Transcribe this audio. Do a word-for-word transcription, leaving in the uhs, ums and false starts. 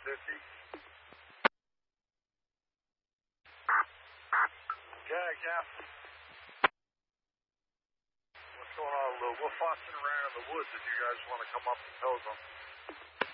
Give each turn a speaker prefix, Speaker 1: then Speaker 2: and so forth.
Speaker 1: fifty. Okay, Captain. What's going on, Lou? We're fussing around in the woods if you guys want to come up and tow them.